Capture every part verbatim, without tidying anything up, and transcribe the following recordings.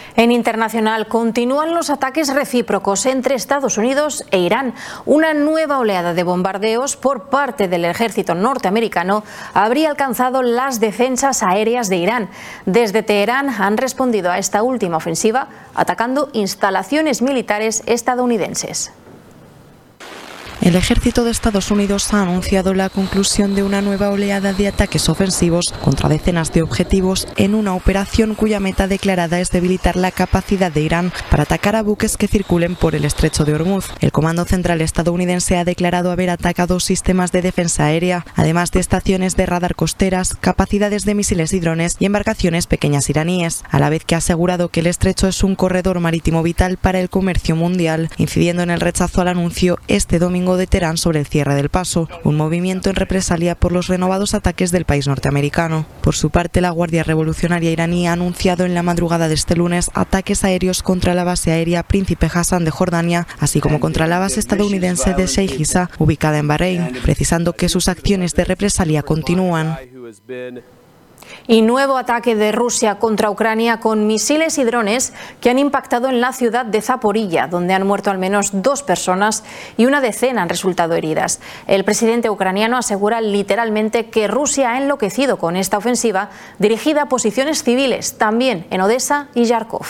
En internacional, continúan los ataques recíprocos entre Estados Unidos e Irán. Una nueva oleada de bombardeos por parte del ejército norteamericano habría alcanzado las defensas aéreas de Irán. Desde Teherán han respondido a esta última ofensiva atacando instalaciones militares estadounidenses. El ejército de Estados Unidos ha anunciado la conclusión de una nueva oleada de ataques ofensivos contra decenas de objetivos en una operación cuya meta declarada es debilitar la capacidad de Irán para atacar a buques que circulen por el estrecho de Hormuz. El Comando Central estadounidense ha declarado haber atacado sistemas de defensa aérea, además de estaciones de radar costeras, capacidades de misiles y drones y embarcaciones pequeñas iraníes, a la vez que ha asegurado que el estrecho es un corredor marítimo vital para el comercio mundial, incidiendo en el rechazo al anuncio este domingo de Teherán sobre el cierre del paso, un movimiento en represalia por los renovados ataques del país norteamericano. Por su parte, la Guardia Revolucionaria iraní ha anunciado en la madrugada de este lunes ataques aéreos contra la base aérea Príncipe Hassan de Jordania, así como contra la base estadounidense de Sheikh Issa, ubicada en Bahrein, precisando que sus acciones de represalia continúan. Y nuevo ataque de Rusia contra Ucrania con misiles y drones que han impactado en la ciudad de Zaporilla, donde han muerto al menos dos personas y una decena han resultado heridas. El presidente ucraniano asegura literalmente que Rusia ha enloquecido con esta ofensiva dirigida a posiciones civiles, también en Odessa y Kharkov.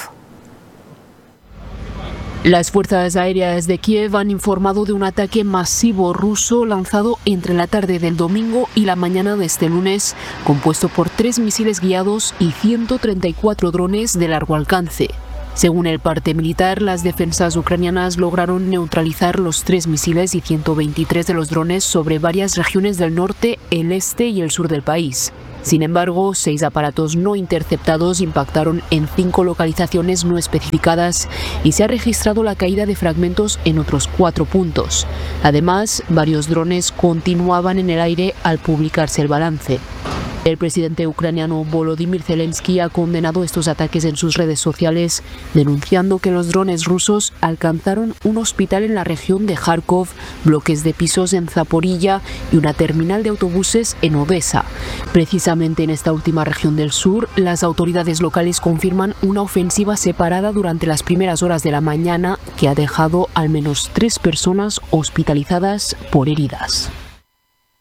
Las fuerzas aéreas de Kiev han informado de un ataque masivo ruso lanzado entre la tarde del domingo y la mañana de este lunes, compuesto por tres misiles guiados y ciento treinta y cuatro drones de largo alcance. Según el parte militar, las defensas ucranianas lograron neutralizar los tres misiles y ciento veintitrés de los drones sobre varias regiones del norte, el este y el sur del país. Sin embargo, seis aparatos no interceptados impactaron en cinco localizaciones no especificadas y se ha registrado la caída de fragmentos en otros cuatro puntos. Además, varios drones continuaban en el aire al publicarse el balance. El presidente ucraniano Volodymyr Zelensky ha condenado estos ataques en sus redes sociales, denunciando que los drones rusos alcanzaron un hospital en la región de Kharkov, bloques de pisos en Zaporilla y una terminal de autobuses en Odessa. Precisamente en esta última región del sur, las autoridades locales confirman una ofensiva separada durante las primeras horas de la mañana que ha dejado al menos tres personas hospitalizadas por heridas.